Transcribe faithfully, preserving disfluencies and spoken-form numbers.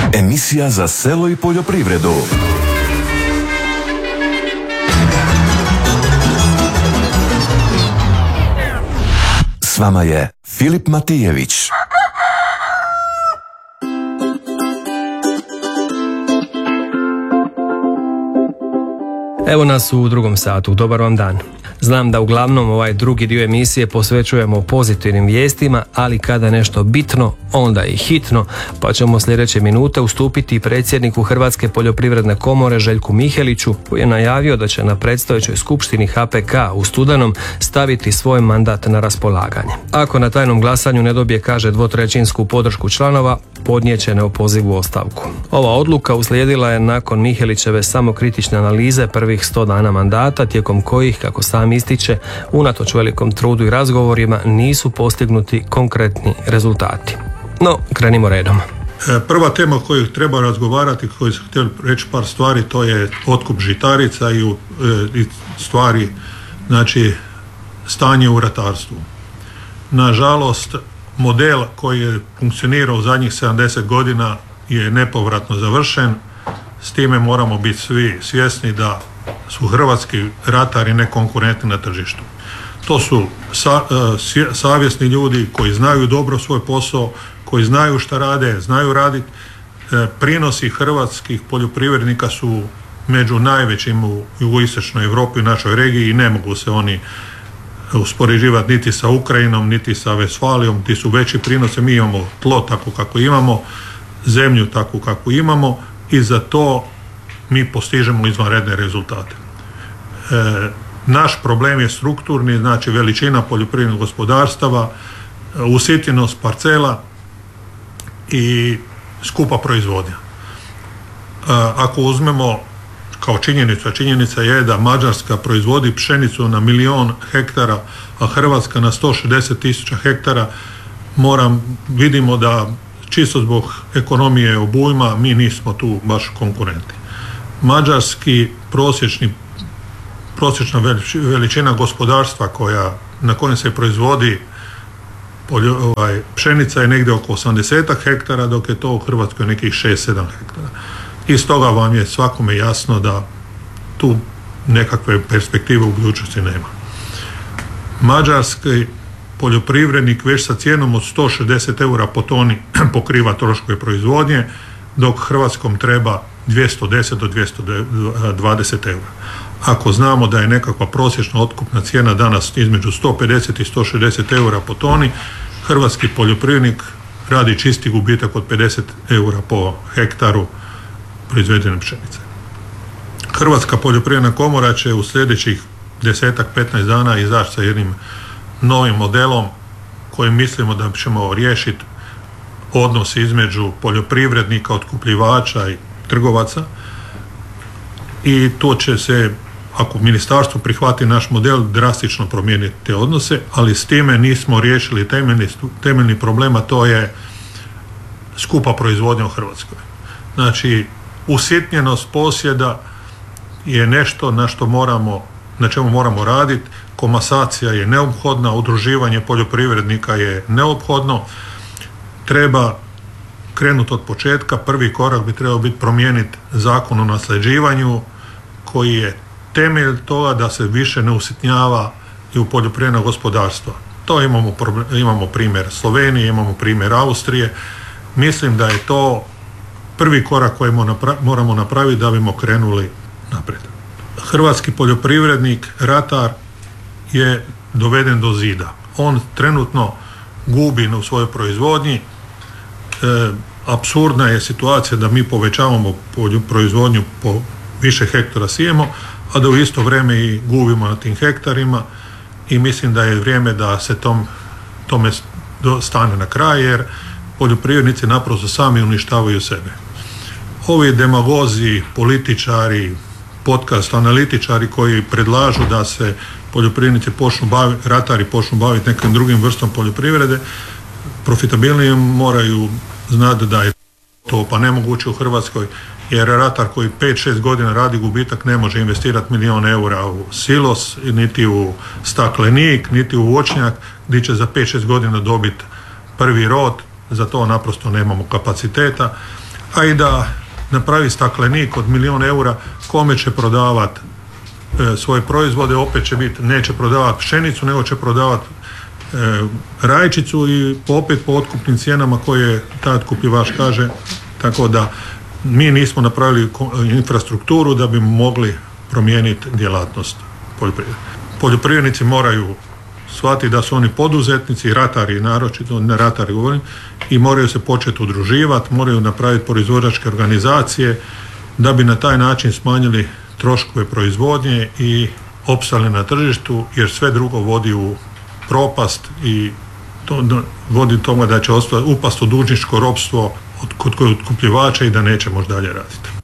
Emisija za selo i poljoprivredu. S vama je Filip Matijević. Evo nas u drugom satu. Dobar vam dan. Znam da uglavnom ovaj drugi dio emisije posvećujemo pozitivnim vijestima, ali kada je nešto bitno, onda i hitno, pa ćemo sljedeće minute ustupiti predsjedniku Hrvatske poljoprivredne komore Željku Miheliću, koji je najavio da će na predstojećoj skupštini H P K u studenom staviti svoj mandat na raspolaganje. Ako na tajnom glasanju ne dobije, kaže, dvotrećinsku podršku članova, podnijeće neopozivu ostavku. Ova odluka uslijedila je nakon Mihelićeve samokritične analize prvih sto dana mandata, tijekom kojih, kako sam ističe, unatoč velikom trudu i razgovorima nisu postignuti konkretni rezultati. No, krenimo redom. Prva tema o kojoj treba razgovarati, koju sam htio reći par stvari, to je otkup žitarica i, i stvari, znači stanje u ratarstvu. Nažalost, model koji je funkcionirao u zadnjih sedamdeset godina je nepovratno završen. S time moramo biti svi svjesni da su hrvatski ratari nekonkurentni na tržištu. To su sa, savjesni ljudi koji znaju dobro svoj posao, koji znaju šta rade, znaju raditi. Prinosi hrvatskih poljoprivrednika su među najvećim u jugoistočnoj Europi, u našoj regiji, i ne mogu se oni uspoređivati niti sa Ukrajinom, niti sa Vesfalijom. Ti su veći prinose. Mi imamo tlo tako kako imamo, zemlju tako kako imamo, i za to mi postižemo izvanredne rezultate. E, naš problem je strukturni, znači veličina poljoprivrednih gospodarstava, usitnjenost parcela i skupa proizvodnja. E, ako uzmemo kao činjenica, činjenica je da Mađarska proizvodi pšenicu na milion hektara, a Hrvatska na sto šezdeset tisuća hektara, moram, vidimo da čisto zbog ekonomije obujma mi nismo tu baš konkurenti. Mađarski prosječni, prosječna veličina gospodarstva koja, na kojem se proizvodi poljo, ovaj, pšenica je negdje oko osamdeset hektara, dok je to u Hrvatskoj nekih šest sedam hektara. I stoga vam je svakome jasno da tu nekakve perspektive u budućnosti nema. Mađarski poljoprivrednik već sa cijenom od sto šezdeset eura po toni pokriva troškove proizvodnje, dok Hrvatskom treba dvjesto deset do dvjesto dvadeset eura. Ako znamo da je nekakva prosječna otkupna cijena danas između sto pedeset i sto šezdeset eura po toni, hrvatski poljoprivrednik radi čisti gubitak od pedeset eura po hektaru proizvedene pšenice. Hrvatska poljoprivredna komora će u sljedećih desetak petnaest dana izaći sa jednim novim modelom kojim mislimo da ćemo riješiti odnos između poljoprivrednika, otkupljivača i trgovaca, i to će se, ako ministarstvo prihvati naš model, drastično promijeniti te odnose, ali s time nismo riješili temeljni, temeljni problem, a to je skupa proizvodnja u Hrvatskoj. Znači, usitnjenost posjeda je nešto na što moramo, na čemu moramo raditi. Komasacija je neophodna, udruživanje poljoprivrednika je neophodno. Treba krenuti od početka. Prvi korak bi trebao biti promijeniti zakon o nasljeđivanju, koji je temelj toga da se više ne usitnjava i u poljoprivredno gospodarstvo. To imamo, imamo primjer Slovenije, imamo primjer Austrije. Mislim da je to prvi korak koji moramo napraviti da bimo krenuli naprijed. Hrvatski poljoprivrednik, ratar, je doveden do zida. On trenutno gubi u svojoj proizvodnji. E, apsurdna je situacija da mi povećavamo proizvodnju, po više hektara sijemo, a da u isto vrijeme i gubimo na tim hektarima, i mislim da je vrijeme da se tom, tome stane na kraj, jer poljoprivrednici naprosto sami uništavaju sebe. Ovi demagozi, političari, podcast analitičari koji predlažu da se poljoprivrednici počnu baviti, ratari počnu baviti nekim drugim vrstom poljoprivrede, profitabilnije, moraju znati da je to pa nemoguće u Hrvatskoj, jer ratar koji pet šest godina radi gubitak ne može investirati milijon eura u silos, niti u staklenik, niti u voćnjak, gdje će za pet šest godina dobiti prvi rod. Za to naprosto nemamo kapaciteta. a i da napravi staklenik od milijun eura, kome će prodavati e, svoje proizvode, opet će biti, neće prodavati pšenicu, nego će prodavati e, rajčicu i po, opet po otkupnim cijenama koje taj otkupljivač kaže, tako da mi nismo napravili infrastrukturu da bi mogli promijeniti djelatnost poljoprivrede. Poljoprivrednici moraju shvatiti da su oni poduzetnici, ratari naročito, ne ratari govorim, i moraju se početi udruživati, moraju napraviti proizvođačke organizacije da bi na taj način smanjili troškove proizvodnje i opstali na tržištu, jer sve drugo vodi u propast i to vodi tome da će upast u dužničko ropstvo kod otkupljivača i da neće moći dalje raditi.